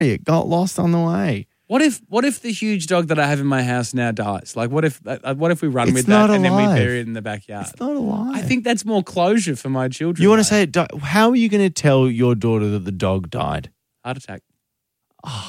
It got lost on the way. What if the huge dog that I have in my house now dies? Like, what if we run It's with not that and then we alive. bury it in the backyard? It's not alive. I think that's more closure for my children. You want to mate. say it how are you going to tell your daughter that the dog died? Heart attack.